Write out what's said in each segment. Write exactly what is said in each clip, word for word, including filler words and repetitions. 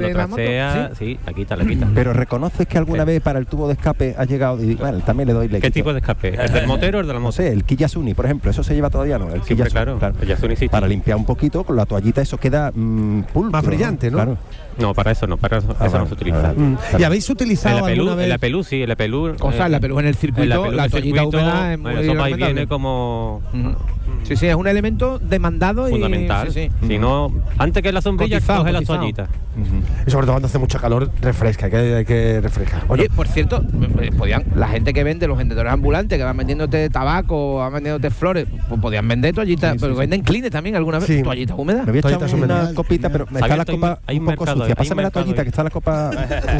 de la moto. trasea, sí, sí, la quita, la quita. Pero reconoces que alguna Sí. vez para el tubo de escape has llegado y bueno, también le doy le ¿Qué quito. tipo de escape? ¿El del motero o el de la No moto? sé, el Kiyasuni, por ejemplo, eso se lleva todavía, ¿no? El Siempre, Kiyasuni, claro, el Yasuni sí. Para limpiar un poquito con la toallita eso queda mmm, pulcro, Más brillante, ¿no? Claro. No, para eso no, para eso, Ah, eso vale, no se utiliza. vale. Mm. ¿Y habéis En utilizado la pelú, alguna en vez? la pelú sí, en la pelú. O sea, en la pelú en el circuito, en la, pelú, la en el toallita circuito, húmeda es muy bueno, eso va y recomendable. viene como Ujú. Sí, sí, es un elemento demandado fundamental. y sí, sí. Si no, antes que la sombrilla, Cotizado, coge la cotizado. toallita. Ujú. Y sobre todo cuando hace mucho calor, refresca, hay que, hay que refrescar. Bueno, Oye, por cierto, eh, podían, la gente que vende, los vendedores ambulantes que van vendiéndote tabaco, van vendiéndote flores, pues podían vender toallitas, Sí, sí, pero sí. venden clines también alguna vez, Sí. toallitas húmedas. Me voy a echar Toallitas una húmedas. copita, pero está la Abierto, hay copa un- hay un un poco mercado, sucia. hay un Pásame la mercado toallita, ahí. que está la copa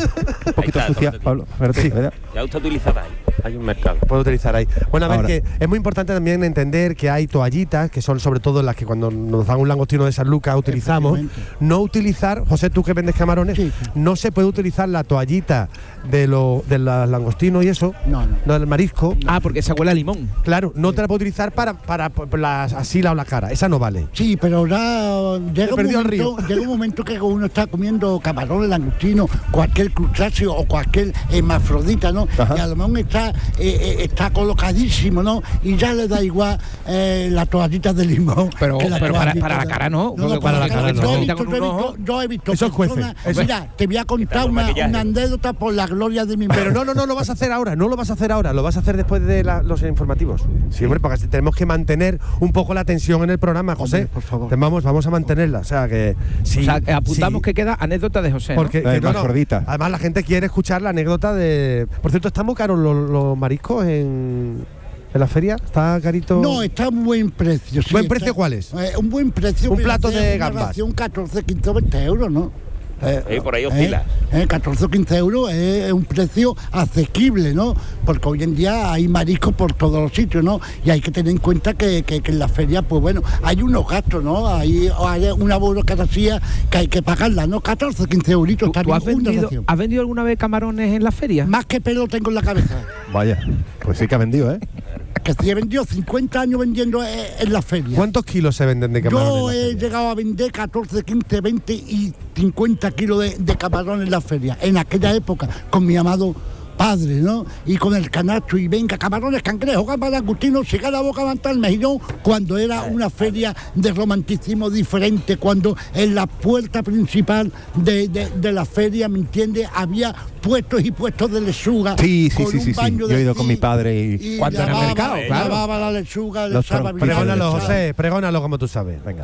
un poquito está, sucia, ¿dónde? Pablo. Espérate, Sí. espera. Ya está utilizada ahí. Hay un mercado. puedo utilizar ahí. Bueno, a ver, Ahora. que es muy importante también entender que hay toallitas, que son sobre todo las que cuando nos dan un langostino de San Lucas utilizamos. No utilizar, José, tú que vendes camarones, Sí. no se puede utilizar la toallita de los de los langostinos y eso, No, no. no del marisco. Ah, porque se huele a limón. Claro, no te la puedo utilizar para, para, para las asila o la cara, esa no vale. Sí, pero ahora llega un, perdió el río. momento, llega un momento que uno está comiendo camarones, langostinos, cualquier crustáceo o cualquier hermafrodita, ¿no? Ajá. Y a lo mejor está, eh, eh, está colocadísimo, ¿no? Y ya le da igual eh, la toallita de limón. Pero- que la pero para- toallita para la de- cara no, No, no, porque para la cara no. Yo he visto, Con yo he un ojo. visto, yo he visto Eso es jueces, personas- eso- Mira, te voy a contar Está con una, maquillaje. una anécdota por la gloria de mi madre. Pero no, no, no lo vas a hacer ahora, no lo vas a hacer ahora, lo vas a hacer después de la- los informativos. Sí, hombre, porque tenemos que mantener un poco la tensión en el programa, José. Hombre, por favor. Te Vamos, vamos a mantenerla, o sea que sí. O sea, que apuntamos sí, que queda anécdota de José, ¿no? porque La de que no, no, Hermafrodita. además la gente quiere escuchar la anécdota de. Por cierto, ¿están muy caros los, los mariscos en, en la feria? ¿Está carito? No, está a un buen precio. sí, ¿Buen está- precio cuál es? Eh, un buen precio. Un viene a plato ser de una gambas. ración catorce, quince, veinte euros, ¿no? Eh, Sí, por ahí oscila. Eh, eh, catorce o quince euros es un precio asequible, ¿no? Porque hoy en día hay mariscos por todos los sitios, ¿no? Y hay que tener en cuenta que, que, que en la feria, pues bueno, hay unos gastos, ¿no? Hay, hay una burocracia que hay que pagarla, ¿no? catorce, quince euritos, ¿Tú, está tú has, bien, una vendido, ración. ¿Has vendido alguna vez camarones en la feria? Más que pelo tengo en la cabeza. Vaya, pues sí que ha vendido, ¿eh? Que si he vendido cincuenta años vendiendo eh, en la feria. ¿Cuántos kilos se venden de camarones? Yo en la he feria? llegado a vender catorce, quince, veinte y cincuenta kilos de, de camarón en la feria, en aquella época, con mi amado padre, ¿no? Y con el canasto, y venga, camarones, cangrejos, gambas, langostinos, siga la boca, levantar el mejillón, cuando era una feria de romanticismo diferente, cuando en la puerta principal de, de, de la feria, ¿me entiendes? Había puestos y puestos de lechuga. Sí, sí, con sí, un sí, sí. baño Yo de he ido con zinc, mi padre y- y Cuando en el lavaba- mercado, claro. lavaba la lechuga, le Los echaba trom- vinagre, Pregónalo, le echaba- José, pregónalo como tú sabes. Venga.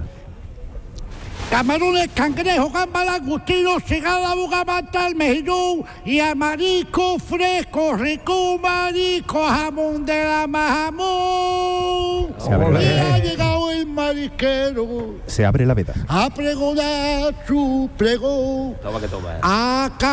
Camarones, cangrejos, gambas, langostinos, cegada, bugabata, el mejillón y a marisco fresco, rico marisco, jamón de la majamón. Se abre la Y veda. ha llegado el marisquero Se abre la veda. a pregonar su pregón. Toma que toma. A